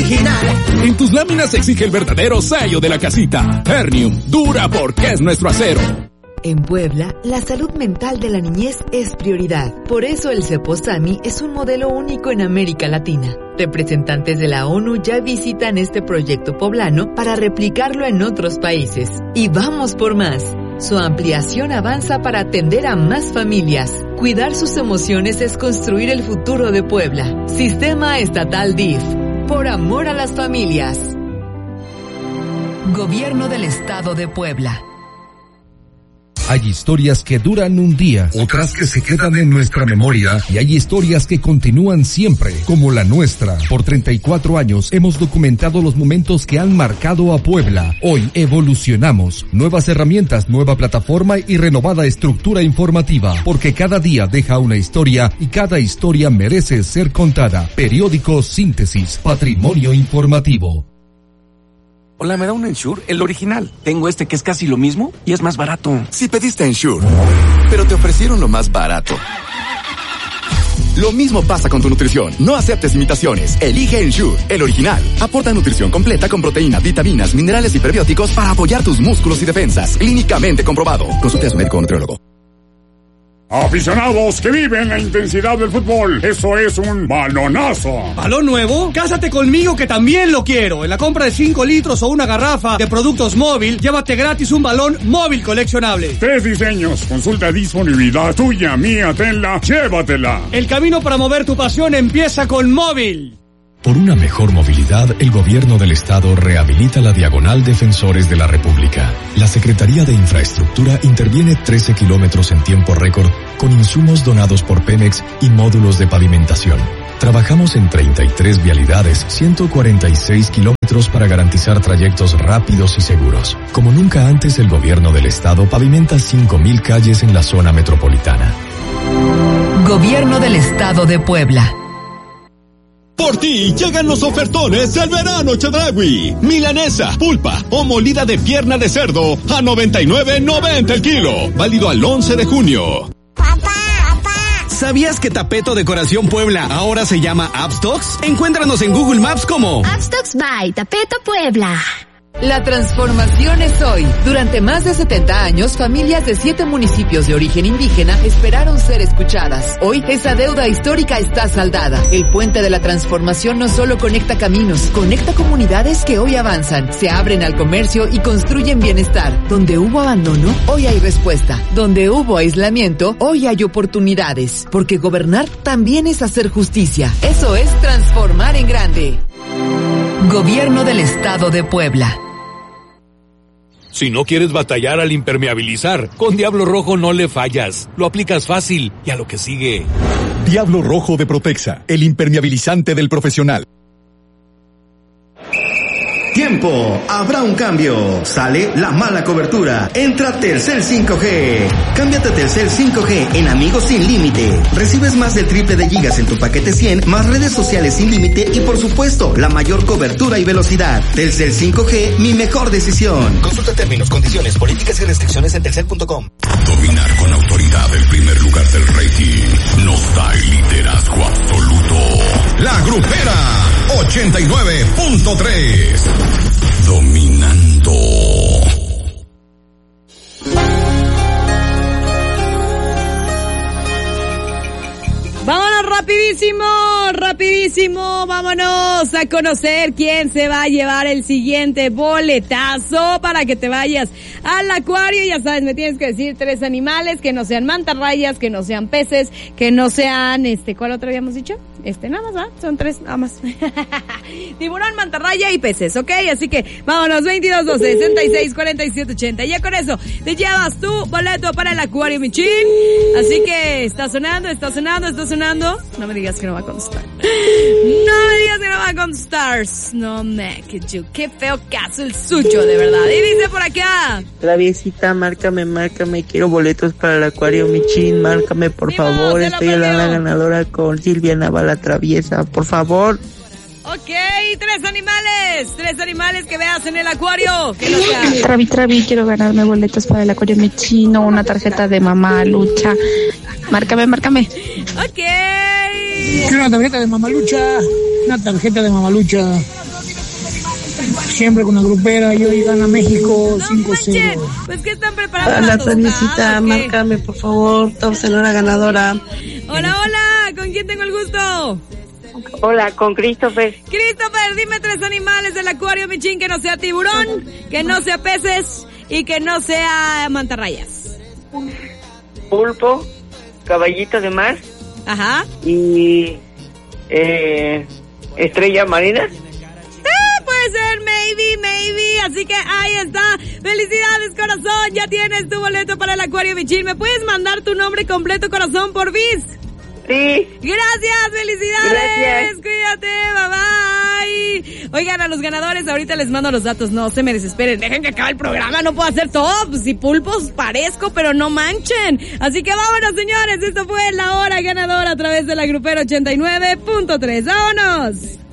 original. En tus láminas se exige el verdadero sello de la casita. Hernium, dura porque es nuestro acero. En Puebla, la salud mental de la niñez es prioridad. Por eso el CEPOSAMI es un modelo único en América Latina. Representantes de la ONU ya visitan este proyecto poblano para replicarlo en otros países. Y vamos por más. Su ampliación avanza para atender a más familias. Cuidar sus emociones es construir el futuro de Puebla. Sistema Estatal DIF. Por amor a las familias. Gobierno del Estado de Puebla. Hay historias que duran un día, otras que se quedan en nuestra memoria, y hay historias que continúan siempre, como la nuestra. Por 34 años hemos documentado los momentos que han marcado a Puebla. Hoy evolucionamos. Nuevas herramientas, nueva plataforma y renovada estructura informativa, porque cada día deja una historia y cada historia merece ser contada. Periódico Síntesis, Patrimonio Informativo. Hola, ¿me da un Ensure? El original. Tengo este que es casi lo mismo y es más barato. Si pediste Ensure, pero te ofrecieron lo más barato. Lo mismo pasa con tu nutrición. No aceptes imitaciones. Elige Ensure, el original. Aporta nutrición completa con proteínas, vitaminas, minerales y prebióticos para apoyar tus músculos y defensas. Clínicamente comprobado. Consulte a su médico o nutriólogo. Aficionados que viven la intensidad del fútbol, eso es un balonazo. ¿Balón nuevo? Cásate conmigo que también lo quiero. En la compra de 5 litros o una garrafa de productos móvil, llévate gratis un balón móvil coleccionable. 3 diseños, consulta disponibilidad, tuya, mía, tenla, llévatela. El camino para mover tu pasión empieza con móvil. Por una mejor movilidad, el Gobierno del Estado rehabilita la Diagonal Defensores de la República. La Secretaría de Infraestructura interviene 13 kilómetros en tiempo récord con insumos donados por Pemex y módulos de pavimentación. Trabajamos en 33 vialidades, 146 kilómetros para garantizar trayectos rápidos y seguros. Como nunca antes, el Gobierno del Estado pavimenta 5,000 calles en la zona metropolitana. Gobierno del Estado de Puebla. Por ti llegan los ofertones del verano Chedraui. Milanesa, pulpa o molida de pierna de cerdo a $99.90 el kilo. Válido al 11 de junio. ¿Sabías que Tapeto Decoración Puebla ahora se llama Upstocks? Encuéntranos en Google Maps como Upstocks by Tapeto Puebla. La transformación es hoy. Durante más de 70 años, familias de 7 municipios de origen indígena esperaron ser escuchadas. Hoy, esa deuda histórica está saldada. El puente de la transformación no solo conecta caminos, conecta comunidades que hoy avanzan, se abren al comercio y construyen bienestar. Donde hubo abandono, hoy hay respuesta. Donde hubo aislamiento, hoy hay oportunidades. Porque gobernar también es hacer justicia. Eso es transformar en grande. Gobierno del Estado de Puebla. Si no quieres batallar al impermeabilizar, con Diablo Rojo no le fallas. Lo aplicas fácil y a lo que sigue. Diablo Rojo de Protexa, el impermeabilizante del profesional. Tiempo, habrá un cambio. Sale la mala cobertura. Entra Telcel 5G. Cámbiate a Telcel 5G en Amigos Sin Límite. Recibes más del triple de gigas en tu paquete 100, más redes sociales sin límite y por supuesto, la mayor cobertura y velocidad. Telcel 5G, mi mejor decisión. Consulta términos, condiciones, políticas y restricciones en telcel.com. Dominar con autoridad el primer lugar del rating nos da el liderazgo absoluto. La Grupera 89.3. Dominando. Vámonos rapidísimo, vámonos a conocer quién se va a llevar el siguiente boletazo para que te vayas al acuario. Ya sabes, me tienes que decir 3 animales, que no sean mantarrayas, que no sean peces, que no sean, ¿cuál otro habíamos dicho? Nada más, ¿va? Son 3, nada más. Tiburón, mantarraya y peces, ¿ok? Así que vámonos, 2212-664780. Ya con eso te llevas tu boleto para el acuario Michín. Así que está sonando. No me digas que no va a contestar. No me qué feo caso el suyo, de verdad. Y dice por acá: Traviesita, márcame, quiero boletos para el acuario Michín, márcame por favor, estoy en la ganadora con Silvia Navala Traviesa, por favor. Ok, 3 animales que veas en el acuario. Que no sea. Travi, quiero ganarme boletos para el acuario Michino, una tarjeta de Mamalucha. Márcame. Ok. Quiero una tarjeta de Mamalucha. siempre con la grupera y hoy gana México 5-0. Pues ¿qué están preparando? Para la transmisita, márcame por favor, top Sonora ganadora. Hola, hola, ¿con quién tengo el gusto? Hola, con Christopher. Christopher, dime 3 animales del acuario, Michín, que no sea tiburón, que no sea peces y que no sea mantarrayas. Pulpo, caballito de mar. Ajá. Y estrella marina. Puede ser, maybe, así que ahí está. Felicidades, corazón, ya tienes tu boleto para el acuario, Michín. ¿Me puedes mandar tu nombre completo, corazón, por bis? Sí. Gracias, felicidades. Gracias. Cuídate, bye. Oigan, a los ganadores ahorita les mando los datos. No se me desesperen, dejen que acabe el programa. No puedo hacer todo. Si pulpos parezco, pero no manchen. Así que vámonos, señores. Esto fue La Hora Ganadora a través de la Grupera 89.3. ¡Vámonos!